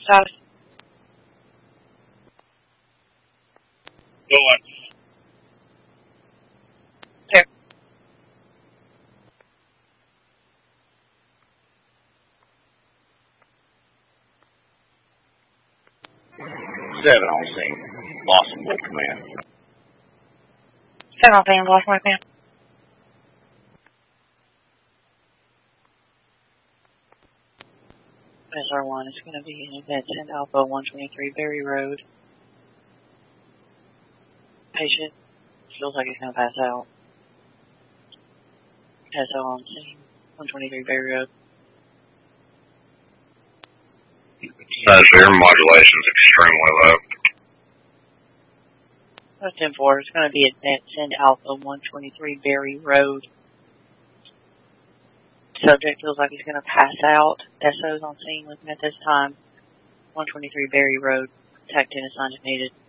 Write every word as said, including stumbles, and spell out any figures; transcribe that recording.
Status. Go on. Clear. Seven on scene. Boston Wolf Command. Seven on scene, Boston Wolf Command. S R one is going to be in Vincent, Alpha one twenty-three Berry Road. Patient feels like he's going to pass out. S O on scene, one twenty-three Berry Road. Says your modulation's extremely low. That's ten four. It's going to be at Vincent, Alpha one twenty-three Berry Road. Subject feels like he's going to pass out. S O's on scene with him at this time. one twenty-three Berry Road. Tech ten assigned if needed.